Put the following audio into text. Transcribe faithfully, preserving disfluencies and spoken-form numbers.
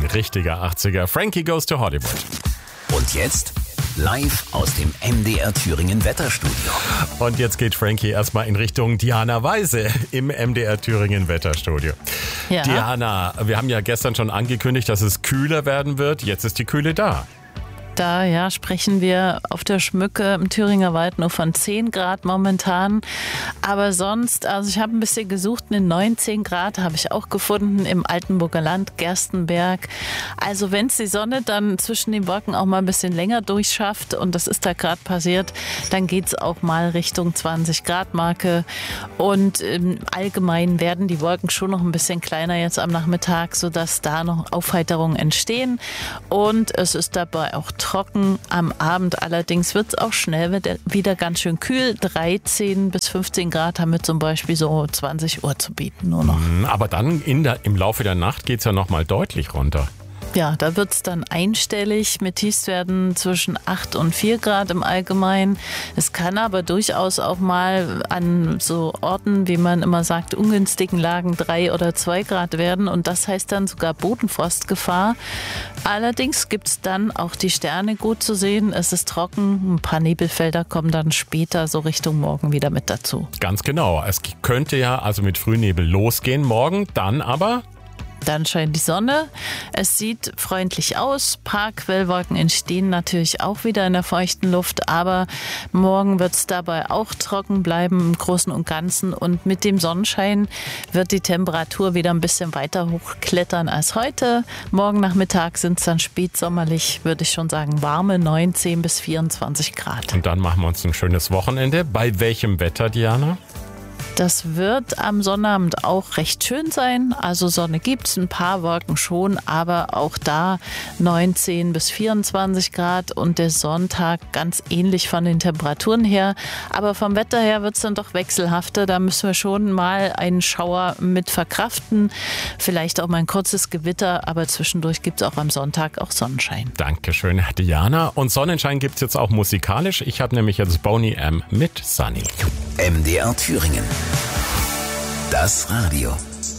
richtiger achtziger. Frankie Goes to Hollywood. Und jetzt live aus dem M D R Thüringen Wetterstudio. Und jetzt geht Frankie erstmal in Richtung Diana Weise im M D R Thüringen Wetterstudio. Ja. Diana, wir haben ja gestern schon angekündigt, dass es kühler werden wird. Jetzt ist die Kühle da. Da ja, sprechen wir auf der Schmücke im Thüringer Wald nur von zehn Grad momentan. Aber sonst, also ich habe ein bisschen gesucht, eine neunzehn Grad habe ich auch gefunden im Altenburger Land, Gerstenberg. Also wenn es die Sonne dann zwischen den Wolken auch mal ein bisschen länger durchschafft, und das ist da gerade passiert, dann geht es auch mal Richtung zwanzig Grad Marke. Und im Allgemeinen werden die Wolken schon noch ein bisschen kleiner jetzt am Nachmittag, sodass da noch Aufheiterungen entstehen. Und es ist dabei auch trocken. Am Abend allerdings wird es auch schnell wieder ganz schön kühl. dreizehn bis fünfzehn Grad haben wir zum Beispiel so zwanzig Uhr zu bieten nur noch. Aber dann in der, im Laufe der Nacht geht es ja nochmal deutlich runter. Ja, da wird es dann einstellig mit Tiefstwerten zwischen acht und vier Grad im Allgemeinen. Es kann aber durchaus auch mal an so Orten, wie man immer sagt, ungünstigen Lagen drei oder zwei Grad werden. Und das heißt dann sogar Bodenfrostgefahr. Allerdings gibt es dann auch die Sterne gut zu sehen. Es ist trocken. Ein paar Nebelfelder kommen dann später so Richtung Morgen wieder mit dazu. Ganz genau. Es könnte ja also mit Frühnebel losgehen morgen, dann aber... Dann scheint die Sonne. Es sieht freundlich aus. Ein paar Quellwolken entstehen natürlich auch wieder in der feuchten Luft. Aber morgen wird es dabei auch trocken bleiben im Großen und Ganzen. Und mit dem Sonnenschein wird die Temperatur wieder ein bisschen weiter hochklettern als heute. Morgen Nachmittag sind es dann spätsommerlich, würde ich schon sagen, warme neunzehn bis vierundzwanzig Grad. Und dann machen wir uns ein schönes Wochenende. Bei welchem Wetter, Diana? Das wird am Sonnabend auch recht schön sein. Also Sonne gibt's, ein paar Wolken schon, aber auch da neunzehn bis vierundzwanzig Grad und der Sonntag ganz ähnlich von den Temperaturen her. Aber vom Wetter her wird's dann doch wechselhafter. Da müssen wir schon mal einen Schauer mit verkraften. Vielleicht auch mal ein kurzes Gewitter, aber zwischendurch gibt's auch am Sonntag auch Sonnenschein. Dankeschön, Diana. Und Sonnenschein gibt's jetzt auch musikalisch. Ich habe nämlich jetzt Boney M. mit Sunny. M D R Thüringen. Das Radio.